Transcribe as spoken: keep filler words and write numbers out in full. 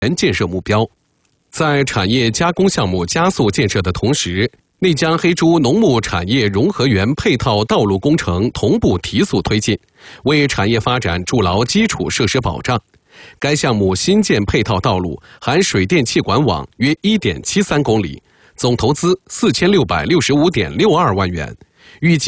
建设目标。在产业加工项目加速建设的同时，内江黑猪农牧产业融合园配套道路工程同步提速推进，为产业发展筑牢基础设施保障。该项目新建配套道路含水电气管网约 一点七三公里，总投资四千六百六十五点六二万元，预计